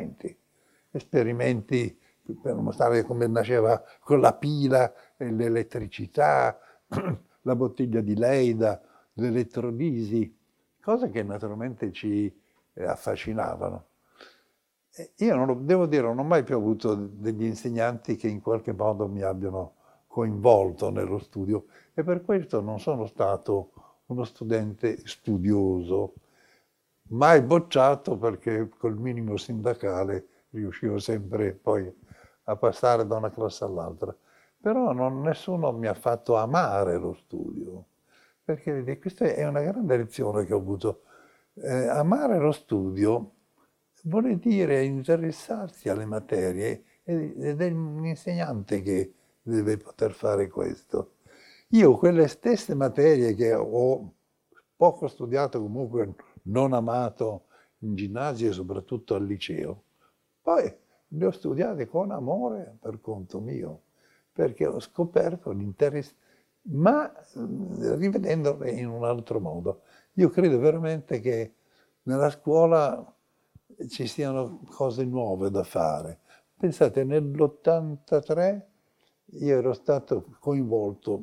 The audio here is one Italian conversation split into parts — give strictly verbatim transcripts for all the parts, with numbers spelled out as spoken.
esperimenti, esperimenti per mostrare come nasceva con la pila e l'elettricità, la bottiglia di Leida, l'elettrolisi, cose che naturalmente ci eh, affascinavano. E io non ho, devo dire, non ho mai più avuto degli insegnanti che in qualche modo mi abbiano coinvolto nello studio e per questo non sono stato uno studente studioso, mai bocciato perché col minimo sindacale riuscivo sempre poi a passare da una classe all'altra. Però non, nessuno mi ha fatto amare lo studio, perché vedi, questa è una grande lezione che ho avuto. Eh, amare lo studio vuol dire interessarsi alle materie ed è un insegnante che deve poter fare questo. Io quelle stesse materie che ho poco studiato, comunque non amato in ginnasio e soprattutto al liceo, poi le ho studiate con amore per conto mio, perché ho scoperto l'interesse, ma rivedendole in un altro modo. Io credo veramente che nella scuola ci siano cose nuove da fare. Pensate, nell'ottantatré io ero stato coinvolto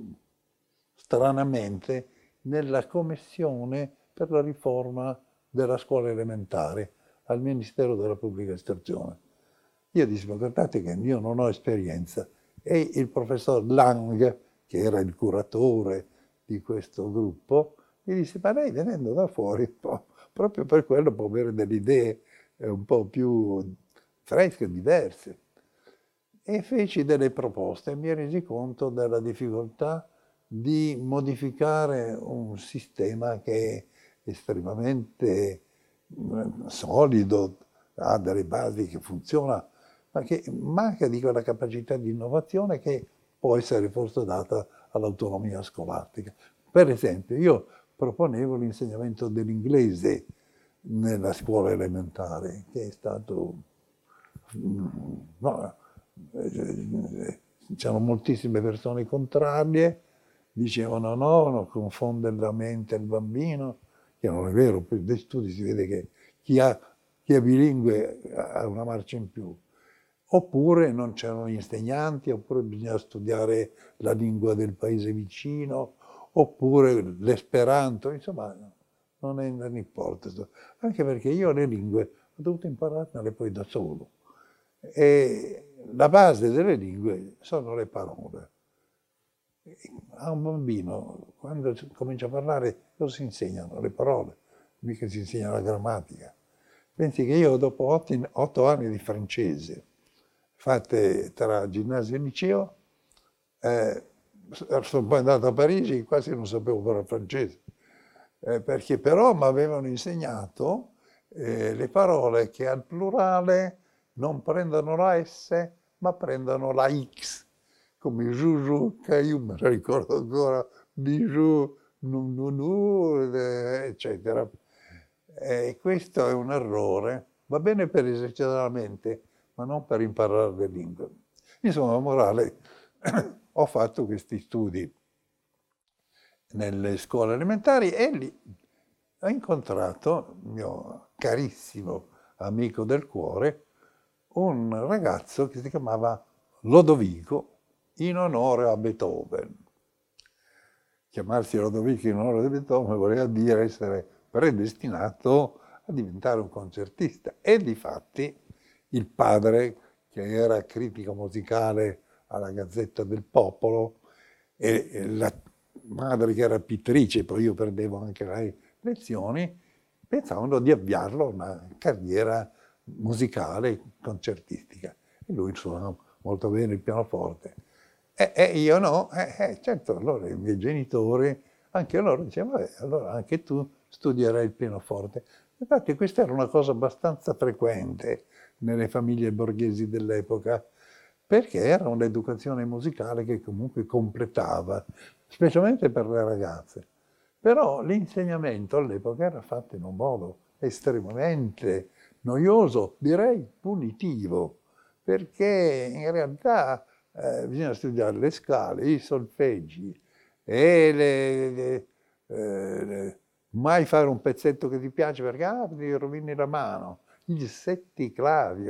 stranamente nella commissione per la riforma della scuola elementare al Ministero della Pubblica Istruzione. Io dissi, ma guardate che io non ho esperienza. E il professor Lang, che era il curatore di questo gruppo, mi disse, ma lei venendo da fuori, proprio per quello può avere delle idee un po' più fresche, diverse. E feci delle proposte e mi resi conto della difficoltà di modificare un sistema che è estremamente solido, ha delle basi che funziona, ma che manca di quella capacità di innovazione che può essere forse data all'autonomia scolastica. Per esempio, io proponevo l'insegnamento dell'inglese nella scuola elementare, che è stato... No, c'erano moltissime persone contrarie, dicevano no, no, confonde la mente il bambino, che non è vero, per dei studi si vede che chi, ha, chi è bilingue ha una marcia in più. Oppure non c'erano insegnanti, oppure bisognava studiare la lingua del paese vicino, oppure l'esperanto, insomma, non, è, non importa. Anche perché io le lingue ho dovuto impararle poi da solo. E la base delle lingue sono le parole. A un bambino, quando comincia a parlare, lo si insegnano le parole, mica si insegna la grammatica. Pensi che io dopo otto, otto anni di francese, fatte tra ginnasio e liceo, eh, sono poi andato a Parigi e quasi non sapevo parlare francese, eh, perché però mi avevano insegnato eh, le parole che al plurale non prendono la S, ma prendono la X, come Juju, Caillou, me la ricordo ancora, Bijou, Nunu, eccetera. E questo è un errore, va bene per esercitare la mente, ma non per imparare le lingue. Insomma, morale, ho fatto questi studi nelle scuole elementari e lì ho incontrato il mio carissimo amico del cuore, un ragazzo che si chiamava Lodovico, in onore a Beethoven. Chiamarsi Lodovico in onore a Beethoven voleva dire essere predestinato a diventare un concertista. E difatti il padre, che era critico musicale alla Gazzetta del Popolo, e la madre che era pittrice, poi io prendevo anche le lezioni, pensavano di avviarlo a una carriera musicale, concertistica. E lui suonava molto bene il pianoforte. E, e io no, eh, eh, certo, allora i miei genitori, anche loro dicevano, vabbè, allora anche tu studierai il pianoforte. Infatti questa era una cosa abbastanza frequente nelle famiglie borghesi dell'epoca, perché era un'educazione musicale che comunque completava, specialmente per le ragazze. Però l'insegnamento all'epoca era fatto in un modo estremamente noioso, direi punitivo, perché in realtà eh, bisogna studiare le scale, i solfeggi, e le, le, eh, le, mai fare un pezzetto che ti piace perché ah, ti rovini la mano, gli setti clavi.